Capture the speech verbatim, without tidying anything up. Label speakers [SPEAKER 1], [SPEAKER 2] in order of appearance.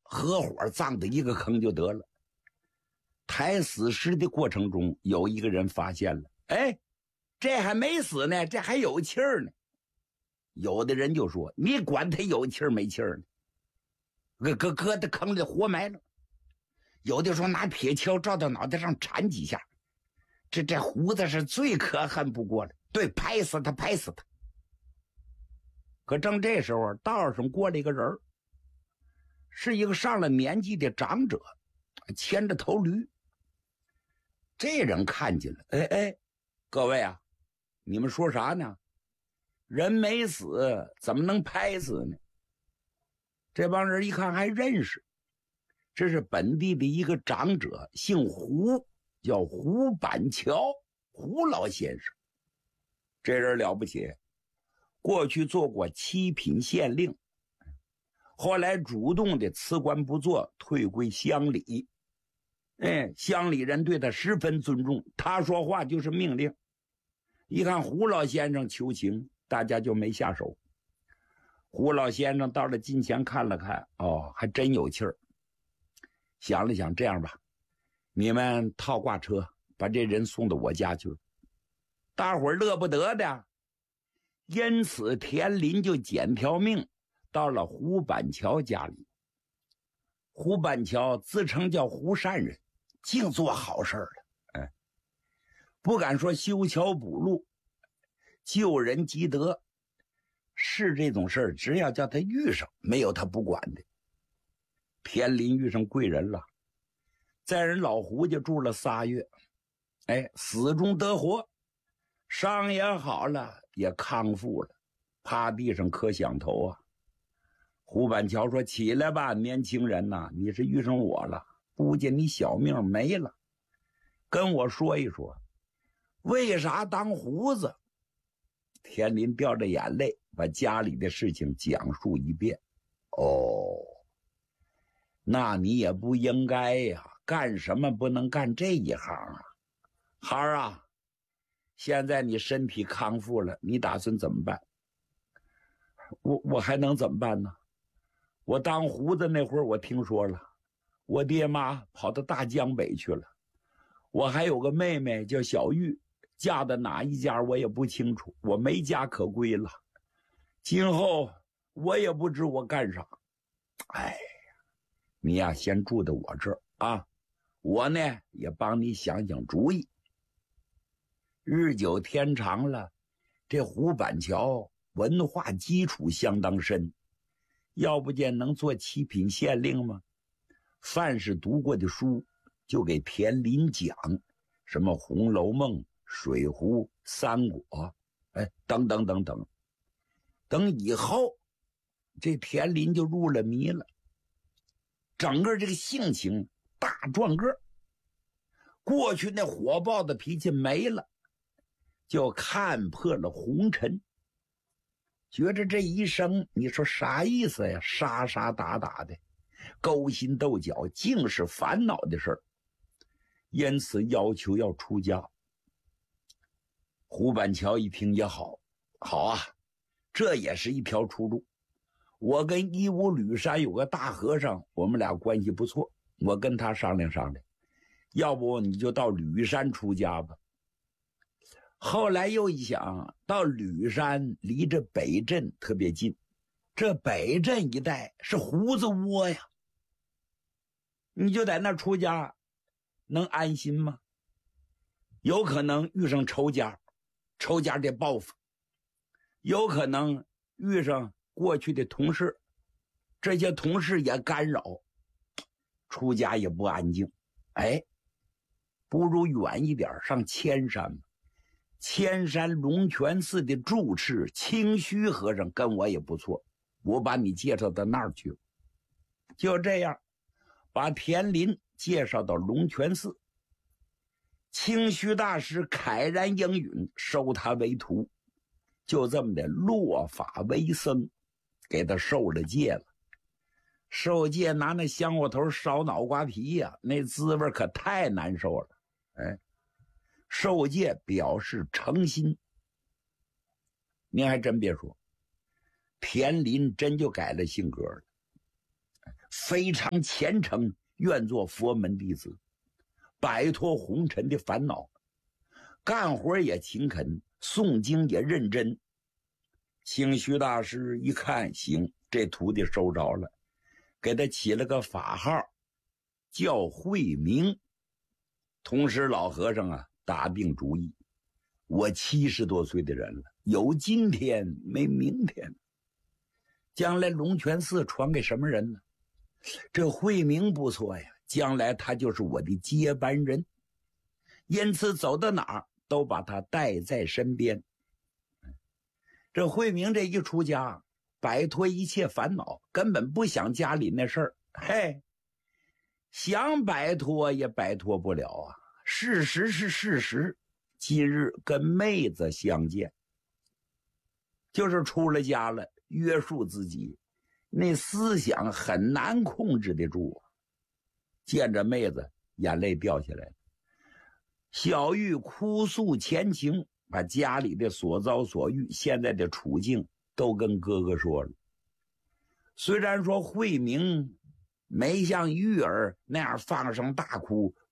[SPEAKER 1] 合伙葬的一个坑就得了。抬死尸的过程中，有一个人发现了，哎，这还没死呢，这还有气儿呢。有的人就说，你管他有气儿没气儿呢，搁搁搁他坑里活埋了。有的说拿铁锹照到脑袋上铲几下，这这胡子是最可恨不过了，对，拍死他，拍死他。可正这时候，道上过来一个人，是一个上了年纪的长者，牵着头驴。这人看见了，哎哎，各位啊，你们说啥呢？人没死，怎么能拍死呢？这帮人一看还认识，这是本地的一个长者，姓胡，叫胡板桥，胡老先生。这人了不起，过去做过七品县令，后来主动的辞官不做，退归乡里。哎，乡里人对他十分尊重，他说话就是命令。一看胡老先生求情，大家就没下手。胡老先生到了近前看了看，哦，还真有气儿。想了想，这样吧，你们套挂车把这人送到我家去。大伙儿乐不得的，因此田林就捡条命到了胡板桥家里。胡板桥自称叫胡善人，净做好事了。哎，不敢说修桥补路，救人积德，是这种事儿，只要叫他遇上，没有他不管的。田林遇上贵人了，在人老胡家住了仨月，哎，死中得活，伤也好了，也康复了，趴地上磕响头啊。胡板桥说，起来吧，年轻人呐、啊，你是遇上我了，不见你小命没了，跟我说一说，为啥当胡子？田林掉着眼泪把家里的事情讲述一遍。哦，那你也不应该呀，干什么不能干这一行啊？孩儿啊，现在你身体康复了，你打算怎么办？我我还能怎么办呢？我当胡子那会儿，我听说了，我爹妈跑到大江北去了，我还有个妹妹叫小玉，嫁的哪一家我也不清楚，我没家可归了。今后我也不知我干啥。哎呀，你呀先住在我这儿啊，我呢也帮你想想主意。日久天长了，这胡板桥文化基础相当深，要不见能做七品县令吗？凡是读过的书，就给田林讲，什么《红楼梦》、《水浒》、《三国》，哎，等等等等。等以后，这田林就入了迷了，整个这个性情大壮个，过去那火爆的脾气没了，就看破了红尘。觉着这一生，你说啥意思呀？杀杀打打的，勾心斗角，尽是烦恼的事儿。因此要求要出家。胡板桥一听也好，好啊，这也是一条出路。我跟义乌吕山有个大和尚，我们俩关系不错，我跟他商量商量，要不你就到吕山出家吧。后来又一想，到吕山离这北镇特别近，这北镇一带是胡子窝呀，你就在那出家能安心吗？有可能遇上仇家，仇家的报复，有可能遇上过去的同事，这些同事也干扰，出家也不安静。哎，不如远一点上千山吧。千山龙泉寺的住持清虚和尚跟我也不错，我把你介绍到那儿去。就这样，把田林介绍到龙泉寺。清虚大师慨然应允，收他为徒，就这么的落发为僧，给他受了戒了。受戒拿那香火头烧脑瓜皮呀、啊，那滋味可太难受了。哎，受戒表示诚心。您还真别说，田林真就改了性格了。 非常虔诚，愿做佛门弟子，摆脱红尘的烦恼，干活也勤恳，诵经也认真。清虚大师一看，行，这徒弟收着了，给他起了个法号，叫慧明。同时老和尚啊打定主意，我七十多岁的人了，有今天没明天，将来龙泉寺传给什么人呢？这慧明不错呀，将来他就是我的接班人，因此走到哪儿都把他带在身边。这慧明这一出家，摆脱一切烦恼，根本不想家里那事儿。嘿，想摆脱也摆脱不了啊！事实是事实，今日跟妹子相见，就是出了家了，约束自己，那思想很难控制得住啊。见着妹子，眼泪掉下来了。小玉哭诉前情，把家里的所遭所遇，现在的处境都跟哥哥说了。虽然说慧明没像玉儿那样放声大哭，